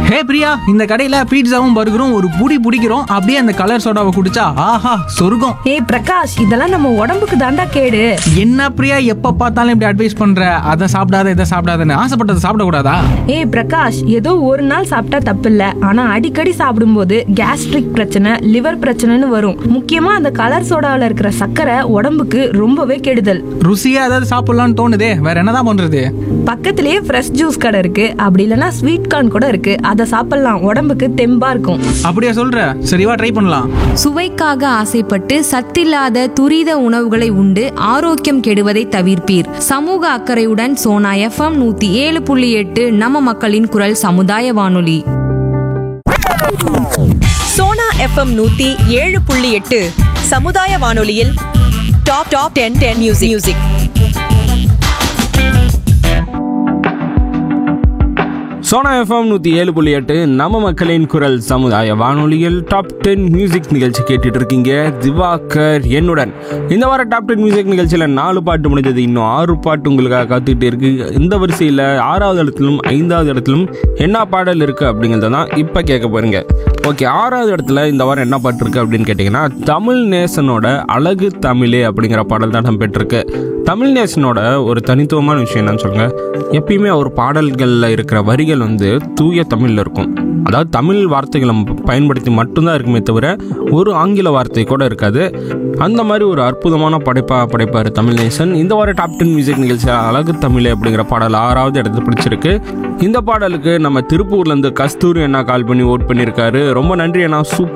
ஹே பிரியா, இந்த கடையில பீட்சாவும் பர்கரும் ஒரு புடி பிடிக்கிறோம், அப்படியே அந்த கலர் சோடாவை குடிச்சா ஆஹா சொர்க்கம். ஏய் பிரகாஷ், இதெல்லாம் நம்ம உடம்புக்கு தாண்டா கேடு. என்ன பிரியா, எப்ப பார்த்தாலும் இப்படி அட்வைஸ் பண்ற? அதை சாப்பிடாத இதை சாப்பிடாதன்னு ஆசைப்பட்டதை சாப்பிடக்கூடாதா? ஏய் பிரகாஷ், ஏதோ ஒரு நாள் சாப்பிட்டா தப்பில்ல, ஆனா அடிக்கடி சாப்பிடும்போது கேஸ்ட்ரிக் பிரச்சனை, லிவர் பிரச்சனைன்னு வரும். முக்கியமா அந்த கலர் சோடாவில் இருக்கிற சர்க்கரை உடம்புக்கு ரொம்பவே கெடுதல். ருசியா ஏதாவது சாப்பிடலாம்னு தோணுதே, வேற என்னதான் பண்றது? பக்கத்திலேயே ஃப்ரெஷ் ஜூஸ் கடை இருக்கு, அப்படி இல்லைன்னா ஸ்வீட் கார்ன் கூட இருக்கு, அதை சாப்பிடலாம், உடம்புக்கு தெம்பா இருக்கும். அப்படியா சொல்ற? சரிவா ட்ரை பண்ணலாம். சுவைக்காக ஆசைப்பட்டு சத்தில்லாத துரித உணவுகளை உண்டு ஆரோக்கியம் கெடுவதை தவிர்ப்பீர். சமூக அக்கறையுடன் சோனா FM 107.8 நம்ம மக்களின் குரல் சமுதாய வானொலி. சோனா FM 107.8 சமுதாய வானொலியில் டாப் 10 மியூசிக். சோனா FM 107.8 நம்ம மக்களின் குரல் சமுதாய வானொலியில் டாப் 10 மியூசிக் நிகழ்ச்சி கேட்டுட்டு இருக்கீங்க. திவாகர் என்னுடன். இந்த வார டாப் 10 மியூசிக் நிகழ்ச்சியில் 4 பாட்டு முடிஞ்சது, இன்னும் 6 பாட்டு உங்களுக்காக காத்துக்கிட்டே இருக்கு. இந்த வரிசையில் 6வது இடத்திலும் 5வது இடத்திலும் என்ன பாடல் இருக்கு அப்படிங்கிறத தான் இப்போ கேட்க போறீங்க. ஓகே, 6வது இடத்துல இந்த வாரம் என்ன பாட்டு இருக்கு அப்படின்னு கேட்டிங்கன்னா, தமிழ் நேசனோட அழகு தமிழே அப்படிங்கிற பாடல் தான் நம்ம பெற்றிருக்கு. தமிழ் நேசனோட ஒரு தனித்துவமான விஷயம் என்னன்னு சொல்லுங்க, எப்பயுமே அவர் பாடல்களில் இருக்கிற வரிகள் தூய தமிழில் இருக்கும். அதாவது தமிழ் வார்த்தைகளை பயன்படுத்தி மட்டும்தான் இருக்குமே தவிர ஒரு ஆங்கில வார்த்தை கூட இருக்காது. அந்த மாதிரி ஒரு அற்புதமான படைப்பார் தமிழ் நேசன். இந்த வார டாப் 10 மியூசிக் நிகழ்ச்சியில் அழகு தமிழே அப்படிங்கிற பாடல் 6வது இடத்துல பிடிச்சிருக்கு. இந்த பாடலுக்கு நம்ம திருப்பூர்லேருந்து கஸ்தூரி அண்ணா கால் பண்ணி ஓட் பண்ணியிருக்காரு. ரொம்ப நன்றி அண்ணா, சூப்பர்